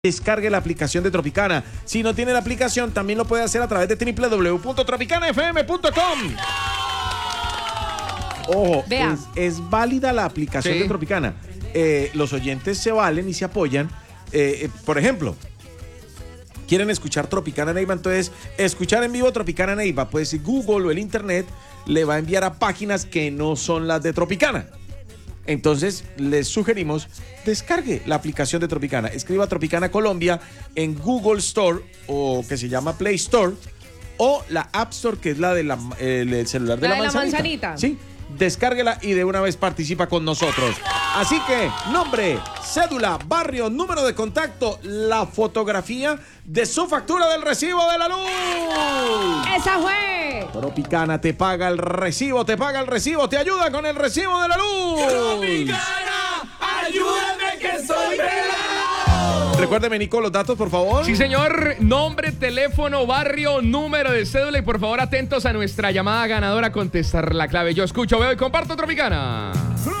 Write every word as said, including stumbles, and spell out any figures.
Descargue la aplicación de Tropicana. Si no tiene la aplicación, también lo puede hacer a través de doble u doble u doble u punto tropicana f m punto com. Ojo, es, es válida la aplicación sí. de Tropicana. Eh, los oyentes se valen y se apoyan. Eh, eh, por ejemplo, quieren escuchar Tropicana Neiva, entonces escuchar en vivo Tropicana Neiva, pues Google o el internet le va a enviar a páginas que no son las de Tropicana. Entonces, les sugerimos, descargue la aplicación de Tropicana. Escriba Tropicana Colombia en Google Store, o que se llama Play Store, o la App Store, que es la del de celular de la, la, la manzanita. manzanita. Sí, descárguela y de una vez participa con nosotros. Así que, nombre, cédula, barrio, número de contacto, la fotografía de su factura del recibo de la luz. ¡Esa fue! Tropicana te paga el recibo, te paga el recibo, te ayuda con el recibo de la luz. Tropicana, ayúdame que soy pelado. Recuérdeme, Nico, los datos, por favor. Sí, señor. Nombre, teléfono, barrio, número de cédula y por favor atentos a nuestra llamada ganadora a contestar la clave. Yo escucho, veo y comparto Tropicana.